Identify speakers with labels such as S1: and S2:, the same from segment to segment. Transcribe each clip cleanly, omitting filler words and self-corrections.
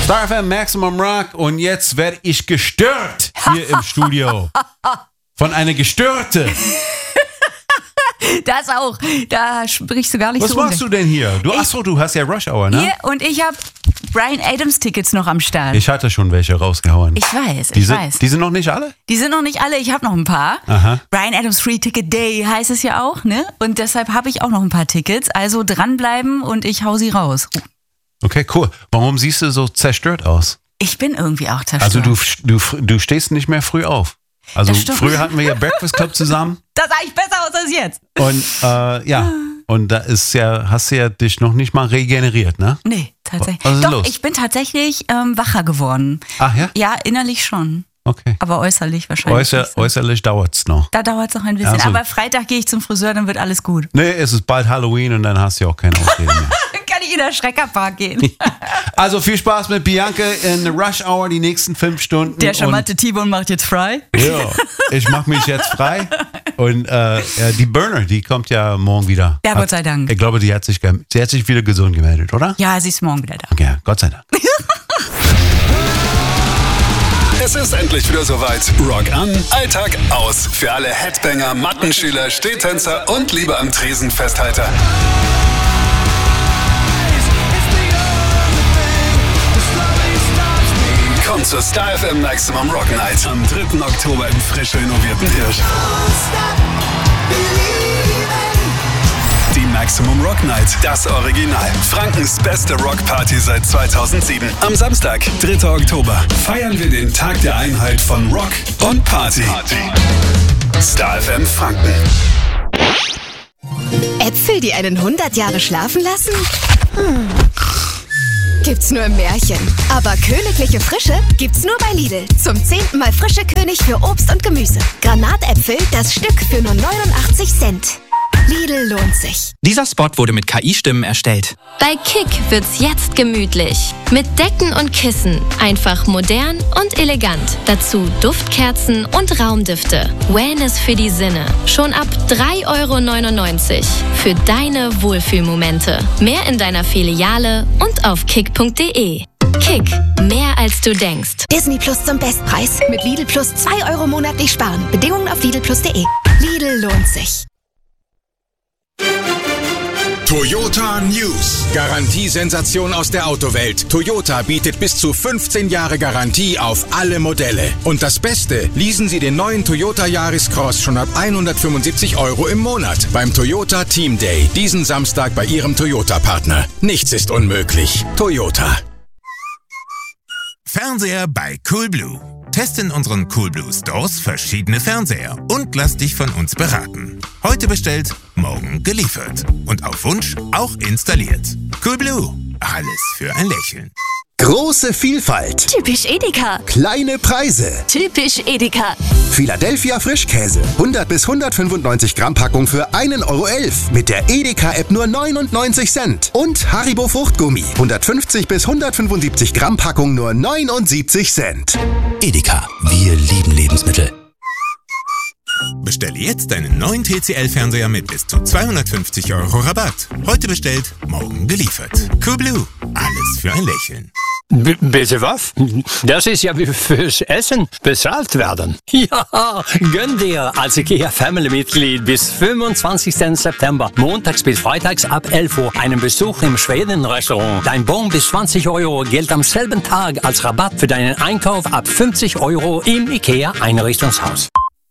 S1: Star FM Maximum Rock und jetzt werde ich gestört hier im Studio. Von einer Gestörte.
S2: Das auch. Da sprichst du gar nicht
S1: Was
S2: so.
S1: Was machst du denn hier? Du hast ja Rush Hour, ne?
S2: Hier, und ich habe Bryan Adams Tickets noch am Start.
S1: Ich hatte schon welche rausgehauen.
S2: Ich weiß.
S1: Die sind noch nicht alle?
S2: Die sind noch nicht alle, ich habe noch ein paar.
S1: Aha.
S2: Bryan Adams Free Ticket Day heißt es ja auch, ne? Und deshalb habe ich auch noch ein paar Tickets. Also dranbleiben und ich hau sie raus.
S1: Okay, cool. Warum siehst du so zerstört aus?
S2: Ich bin irgendwie auch zerstört.
S1: Also du stehst nicht mehr früh auf. Also früher hatten wir ja Breakfast Club zusammen.
S2: Das sah ich besser aus als jetzt.
S1: Und und da hast du ja dich noch nicht mal regeneriert, ne?
S2: Nee, tatsächlich.
S1: Was ist
S2: Doch,
S1: los?
S2: ich bin tatsächlich wacher geworden.
S1: Ach ja?
S2: Ja, innerlich schon.
S1: Okay.
S2: Aber äußerlich wahrscheinlich nicht so.
S1: Äußerlich dauert's noch.
S2: Da dauert es noch ein bisschen.
S1: Also,
S2: aber Freitag gehe ich zum Friseur, dann wird alles gut.
S1: Nee, es ist bald Halloween und dann hast du ja auch keine Ausrede mehr.
S2: Dann kann ich in den Schreckerpark gehen.
S1: Also viel Spaß mit Bianca in Rush Hour die nächsten 5 Stunden.
S2: Der charmante T-Bone macht jetzt frei.
S1: Ja, ich mach mich jetzt frei. Und die Burner, die kommt ja morgen wieder.
S2: Ja, Gott sei Dank.
S1: Ich glaube, sie hat sich wieder gesund gemeldet, oder?
S2: Ja, sie ist morgen wieder da.
S1: Okay, Gott sei Dank.
S3: Es ist endlich wieder soweit. Rock an, Alltag aus. Für alle Headbanger, Mattenschüler, Stehtänzer und Liebe am Tresen Festhalter. Kommt zur Star FM Maximum Rock Night am 3. Oktober im frisch renovierten Hirsch. Die Maximum Rock Night, das Original. Frankens beste Rockparty seit 2007. Am Samstag, 3. Oktober, feiern wir den Tag der Einheit von Rock und Party. Star FM Franken.
S4: Äpfel, die einen 100 Jahre schlafen lassen? Gibt's nur im Märchen. Aber königliche Frische gibt's nur bei Lidl. Zum 10. Mal frische König für Obst und Gemüse. Granatäpfel, das Stück für nur 89 Cent. Lidl lohnt sich.
S5: Dieser Spot wurde mit KI-Stimmen erstellt.
S6: Bei Kick wird's jetzt gemütlich. Mit Decken und Kissen. Einfach modern und elegant. Dazu Duftkerzen und Raumdüfte. Wellness für die Sinne. Schon ab 3,99 € für deine Wohlfühlmomente. Mehr in deiner Filiale und auf kick.de. Kick, mehr als du denkst.
S4: Disney Plus zum Bestpreis. Mit Lidl Plus 2 € monatlich sparen. Bedingungen auf lidlplus.de. Lidl lohnt sich.
S7: Toyota News. Garantiesensation aus der Autowelt. Toyota bietet bis zu 15 Jahre Garantie auf alle Modelle. Und das Beste, leasen Sie den neuen Toyota Yaris Cross schon ab 175 € im Monat beim Toyota Team Day. Diesen Samstag bei Ihrem Toyota-Partner. Nichts ist unmöglich. Toyota.
S8: Fernseher bei Coolblue. Teste in unseren Coolblue Stores verschiedene Fernseher und lass dich von uns beraten. Heute bestellt, morgen geliefert. Und auf Wunsch auch installiert. Coolblue. Alles für ein Lächeln.
S9: Große Vielfalt.
S4: Typisch Edeka.
S9: Kleine Preise.
S4: Typisch Edeka.
S9: Philadelphia Frischkäse. 100 bis 195 Gramm Packung für 1,11 € mit der Edeka-App nur 99 Cent. Und Haribo Fruchtgummi. 150 bis 175 Gramm Packung nur 79 Cent.
S10: Edeka. Wir lieben Lebensmittel.
S8: Bestelle jetzt deinen neuen TCL-Fernseher mit bis zu 250 € Rabatt. Heute bestellt, morgen geliefert. Coolblue. Alles für ein Lächeln.
S11: Bitte was? Das ist ja wie fürs Essen bezahlt werden. Ja, gönn dir als IKEA-Family-Mitglied bis 25. September, montags bis freitags ab 11 Uhr, einen Besuch im Schweden-Restaurant. Dein Bon bis 20 € gilt am selben Tag als Rabatt für deinen Einkauf ab 50 € im IKEA-Einrichtungshaus.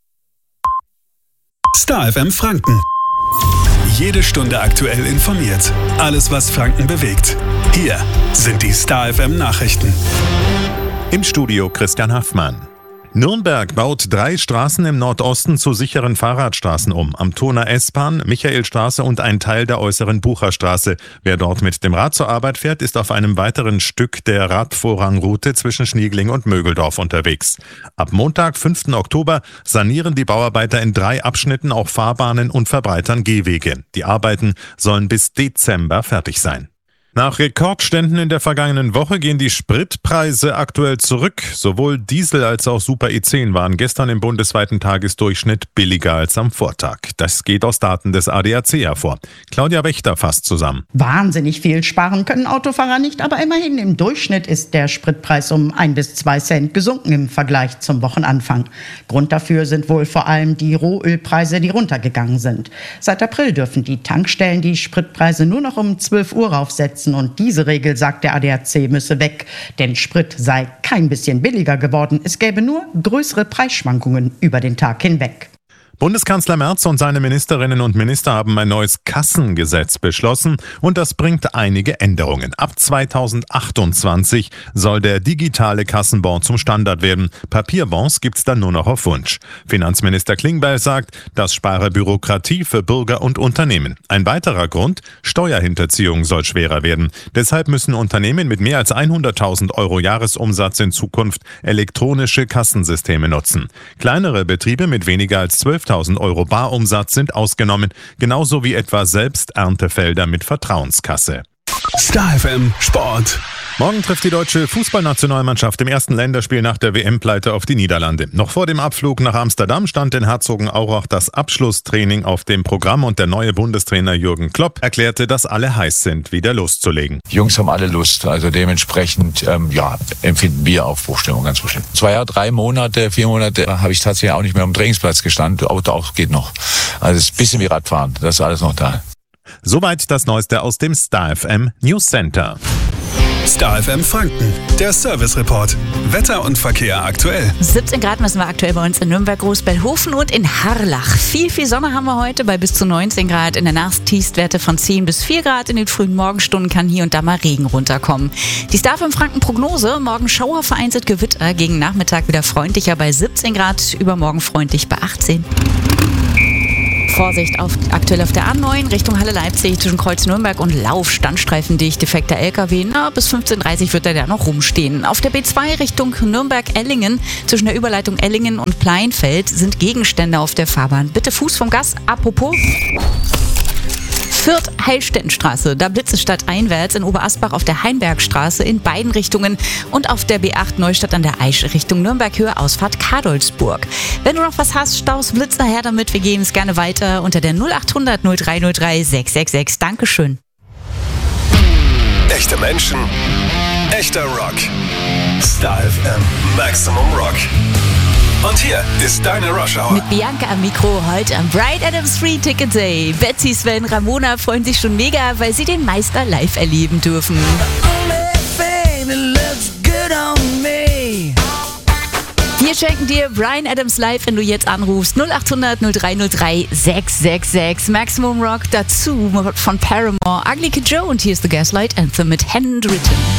S3: Star FM Franken. Jede Stunde aktuell informiert. Alles, was Franken bewegt. Hier sind die Star FM Nachrichten.
S12: Im Studio Christian Haffmann. Nürnberg baut 3 Straßen im Nordosten zu sicheren Fahrradstraßen um. Am Turner S-Bahn, Michaelstraße und ein Teil der äußeren Bucherstraße. Wer dort mit dem Rad zur Arbeit fährt, ist auf einem weiteren Stück der Radvorrangroute zwischen Schniegling und Mögeldorf unterwegs. Ab Montag, 5. Oktober, sanieren die Bauarbeiter in 3 Abschnitten auch Fahrbahnen und verbreitern Gehwege. Die Arbeiten sollen bis Dezember fertig sein. Nach Rekordständen in der vergangenen Woche gehen die Spritpreise aktuell zurück. Sowohl Diesel als auch Super E10 waren gestern im bundesweiten Tagesdurchschnitt billiger als am Vortag. Das geht aus Daten des ADAC hervor. Claudia Wächter fasst zusammen.
S13: Wahnsinnig viel sparen können Autofahrer nicht, aber immerhin im Durchschnitt ist der Spritpreis um 1 bis 2 Cent gesunken im Vergleich zum Wochenanfang. Grund dafür sind wohl vor allem die Rohölpreise, die runtergegangen sind. Seit April dürfen die Tankstellen die Spritpreise nur noch um 12 Uhr raufsetzen. Und diese Regel, sagt der ADAC, müsse weg. Denn Sprit sei kein bisschen billiger geworden. Es gäbe nur größere Preisschwankungen über den Tag hinweg.
S12: Bundeskanzler Merz und seine Ministerinnen und Minister haben ein neues Kassengesetz beschlossen und das bringt einige Änderungen. Ab 2028 soll der digitale Kassenbon zum Standard werden. Papierbons gibt's dann nur noch auf Wunsch. Finanzminister Klingbeil sagt, das spare Bürokratie für Bürger und Unternehmen. Ein weiterer Grund, Steuerhinterziehung soll schwerer werden. Deshalb müssen Unternehmen mit mehr als 100.000 Euro Jahresumsatz in Zukunft elektronische Kassensysteme nutzen. Kleinere Betriebe mit weniger als 12.000 Euro Barumsatz sind ausgenommen, genauso wie etwa selbst Erntefelder mit Vertrauenskasse.
S3: Star FM Sport.
S12: Morgen trifft die deutsche Fußballnationalmannschaft im ersten Länderspiel nach der WM-Pleite auf die Niederlande. Noch vor dem Abflug nach Amsterdam stand in Herzogenaurach das Abschlusstraining auf dem Programm und der neue Bundestrainer Jürgen Klopp erklärte, dass alle heiß sind, wieder loszulegen.
S14: Die Jungs haben alle Lust, also dementsprechend empfinden wir Aufbruchstimmung ganz bestimmt. 2 3 Monate, 4 Monate habe ich tatsächlich auch nicht mehr am Trainingsplatz gestanden, Auto auch geht noch. Also es ist ein bisschen wie Radfahren, das ist alles noch da.
S12: Soweit das Neueste aus dem Star FM News Center.
S3: Star FM Franken, der Service Report. Wetter und Verkehr aktuell.
S2: 17 Grad messen wir aktuell bei uns in Nürnberg, Großbellhofen und in Harlach. Viel Sonne haben wir heute bei bis zu 19 Grad. In der Nacht Tiefstwerte von 10 bis 4 Grad. In den frühen Morgenstunden kann hier und da mal Regen runterkommen. Die Star FM Franken Prognose. Morgen Schauer, vereinzelt Gewitter. Gegen Nachmittag wieder freundlicher bei 17 Grad. Übermorgen freundlich bei 18. Vorsicht aktuell auf der A9 Richtung Halle Leipzig zwischen Kreuz Nürnberg und Lauf. Standstreifendicht, defekter LKW. Bis 15:30 Uhr wird er da noch rumstehen. Auf der B2 Richtung Nürnberg-Ellingen zwischen der Überleitung Ellingen und Pleinfeld sind Gegenstände auf der Fahrbahn. Bitte Fuß vom Gas. Apropos Fürth Heilstättenstraße, da blitzt es stadteinwärts in Oberasbach auf der Heinbergstraße in beiden Richtungen und auf der B8 Neustadt an der Aisch Richtung Nürnberg Höhe Ausfahrt Kadolsburg. Wenn du noch was hast, Staus, Blitzer, her damit, wir geben es gerne weiter unter der 0800 0303 666. Dankeschön.
S3: Echte Menschen, echter Rock. Star FM Maximum Rock. Und hier ist deine Rush Hour.
S2: Mit Bianca am Mikro heute am Bryan Adams Free Ticket Day. Betsy, Sven, Ramona freuen sich schon mega, weil sie den Meister live erleben dürfen. Wir schenken dir Bryan Adams live, wenn du jetzt anrufst. 0800 0303 666. Maximum Rock dazu von Paramore, Ugly Kid Joe und hier ist The Gaslight Anthem mit Handwritten.